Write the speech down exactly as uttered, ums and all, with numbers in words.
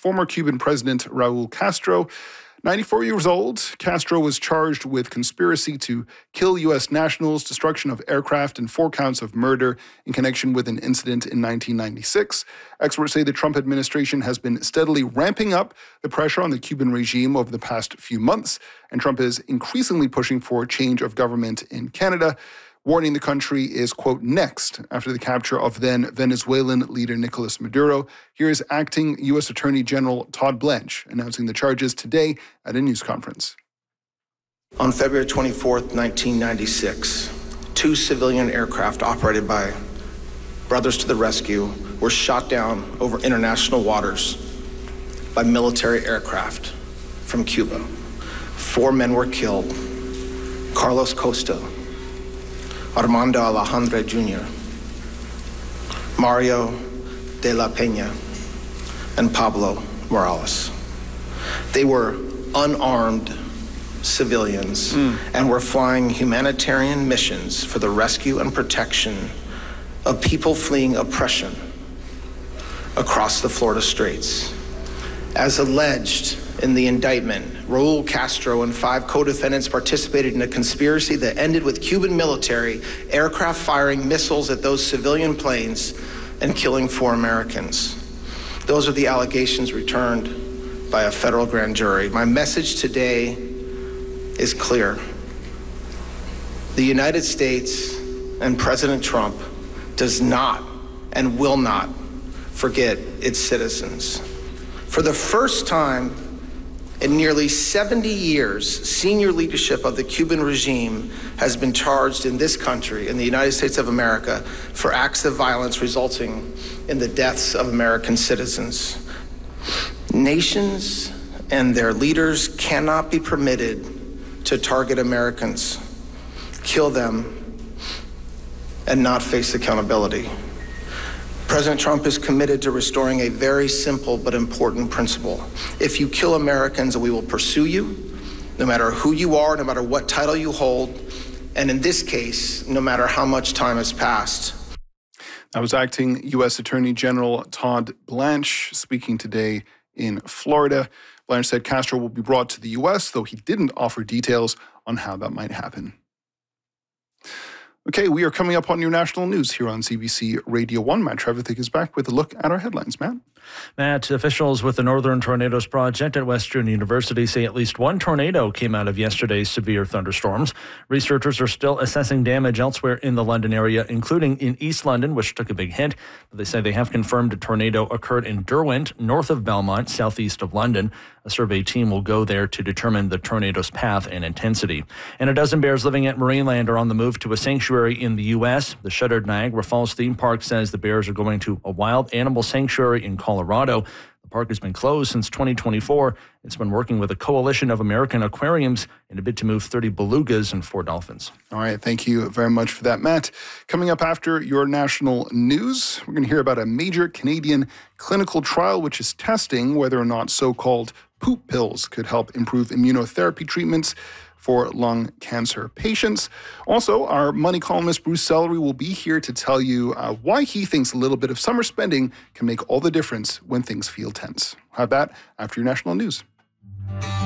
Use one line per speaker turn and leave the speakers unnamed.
former Cuban President Raul Castro. ninety-four years old, Castro was charged with conspiracy to kill U S nationals, destruction of aircraft, and four counts of murder in connection with an incident in nineteen ninety-six. Experts say the Trump administration has been steadily ramping up the pressure on the Cuban regime over the past few months, and Trump is increasingly pushing for change of government in Canada, warning the country is, quote, next after the capture of then Venezuelan leader Nicolas Maduro. Here is acting U S Attorney General Todd Blanche announcing the charges today at a news conference.
On February twenty-fourth, nineteen ninety-six, two civilian aircraft operated by Brothers to the Rescue were shot down over international waters by military aircraft from Cuba. Four men were killed: Carlos Costa, Armando Alejandre Junior, Mario de la Peña, and Pablo Morales. They were unarmed civilians mm. and were flying humanitarian missions for the rescue and protection of people fleeing oppression across the Florida Straits. As alleged in the indictment, Raul Castro and five co-defendants participated in a conspiracy that ended with Cuban military aircraft firing missiles at those civilian planes and killing four Americans. Those are the allegations returned by a federal grand jury. My message today is clear. The United States and President Trump does not and will not forget its citizens. For the first time in nearly seventy years, senior leadership of the Cuban regime has been charged in this country, in the United States of America, for acts of violence resulting in the deaths of American citizens. Nations and their leaders cannot be permitted to target Americans, kill them, and not face accountability. President Trump is committed to restoring a very simple but important principle. If you kill Americans, we will pursue you, no matter who you are, no matter what title you hold, and in this case, no matter how much time has passed.
That was acting U S Attorney General Todd Blanche speaking today in Florida. Blanche said Castro will be brought to the U S, though he didn't offer details on how that might happen. Okay, we are coming up on your national news here on C B C Radio one. Matt Trevithick is back with a look at our headlines. Matt?
Matt, officials with the Northern Tornadoes Project at Western University say at least one tornado came out of yesterday's severe thunderstorms. Researchers are still assessing damage elsewhere in the London area, including in East London, which took a big hit. But they say they have confirmed a tornado occurred in Derwent, north of Belmont, southeast of London. A survey team will go there to determine the tornado's path and intensity. And a dozen bears living at Marineland are on the move to a sanctuary in the U S. The shuttered Niagara Falls theme park says the bears are going to a wild animal sanctuary in Colorado. The park has been closed since twenty twenty-four. It's been working with a coalition of American aquariums in a bid to move thirty belugas and four dolphins.
All right, thank you very much for that, Matt. Coming up after your national news, we're going to hear about a major Canadian clinical trial which is testing whether or not so-called poop pills could help improve immunotherapy treatments for lung cancer patients. Also, our money columnist Bruce Sellery will be here to tell you uh, why he thinks a little bit of summer spending can make all the difference when things feel tense. How about after your national news?